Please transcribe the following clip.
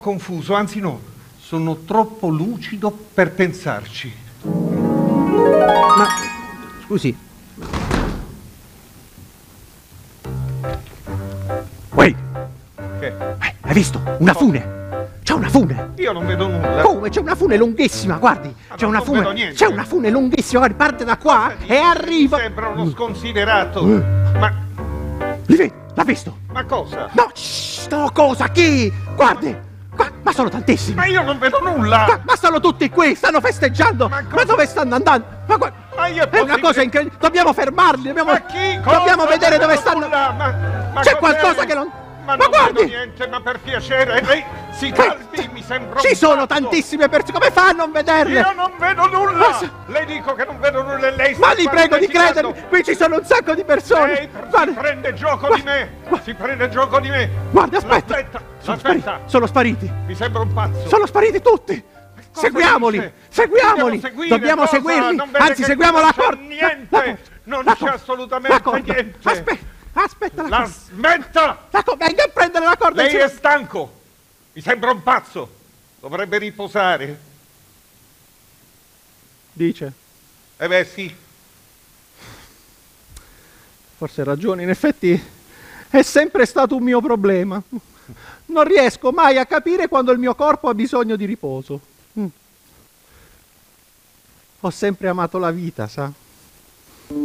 Confuso, anzi no, sono troppo lucido per pensarci. Ma, scusi. Uè! Che? Hai visto? Una fune! C'è una fune! Io non vedo nulla. Come? C'è una fune lunghissima, guardi! C'è una non vedo fune! niente. C'è una fune lunghissima, guardi, parte da qua e arriva! Mi sembra uno sconsiderato. Ma L'ha visto? Ma cosa? No, shh, no, cosa? Chi? Guardi! Ma sono tantissimi! Ma io non vedo nulla! Ma sono tutti qui, stanno festeggiando! Ma dove stanno andando? Ma guarda! È una cosa incredibile! Dobbiamo fermarli! Dobbiamo vedere dove stanno! Ma c'è qualcosa che non... Ma non guardi! vedo niente, ma per piacere, lei si calmi, mi sembra ci un sono pazzo. tantissime persone, come fa a non vederle? Io non vedo nulla! Le dico che non vedo nulla e lei sta Ma li prego di farnecicando. credermi, qui ci sono un sacco di persone! Lei si prende gioco di me! Si prende gioco di me! Guarda, aspetta! Aspetta! Sono spariti! Mi sembra un pazzo! Sono spariti tutti! Seguiamoli! dice? Seguiamoli! Cosa? Dobbiamo seguirli! Non vede Anzi, che seguiamo non la c'è corda! niente! Non c'è assolutamente niente! Aspetta la smetta! Venga a prendere la corda! Lei è stanco! Mi sembra un pazzo! Dovrebbe riposare! Dice? Eh beh, sì. Forse hai ragione, in effetti è sempre stato un mio problema. Non riesco mai a capire quando il mio corpo ha bisogno di riposo. Ho sempre amato la vita, sa?